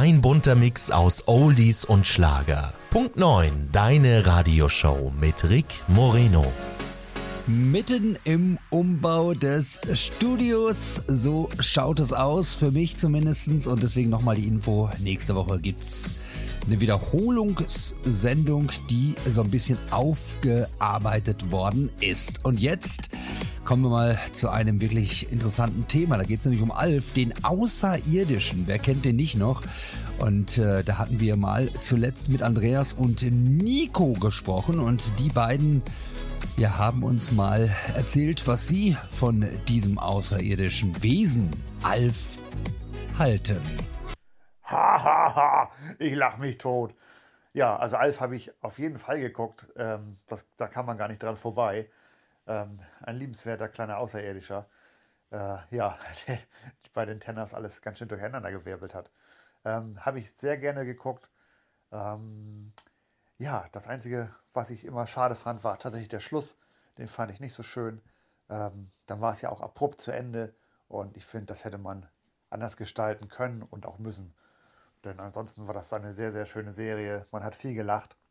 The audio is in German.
Ein bunter Mix aus Oldies und Schlager. Punkt 9, deine Radioshow mit Rick Moreno. Mitten im Umbau des Studios, so schaut es aus, für mich zumindest. Und deswegen nochmal die Info, nächste Woche gibt's eine Wiederholungssendung, die so ein bisschen aufgearbeitet worden ist. Und jetzt kommen wir mal zu einem wirklich interessanten Thema. Da geht es nämlich um Alf, den Außerirdischen. Wer kennt den nicht noch? Und da hatten wir mal zuletzt mit Andreas und Nico gesprochen. Und die beiden haben uns mal erzählt, was sie von diesem außerirdischen Wesen Alf halten. Ha, ich lach mich tot. Ja, also Alf habe ich auf jeden Fall geguckt. Da kann man gar nicht dran vorbei. Ein liebenswerter kleiner Außerirdischer. Der bei den Tenners alles ganz schön durcheinander gewirbelt hat. Habe ich sehr gerne geguckt. Das Einzige, was ich immer schade fand, war tatsächlich der Schluss. Den fand ich nicht so schön. Dann war es ja auch abrupt zu Ende. Und ich finde, das hätte man anders gestalten können und auch müssen. Denn ansonsten war das eine sehr, sehr schöne Serie. Man hat viel gelacht.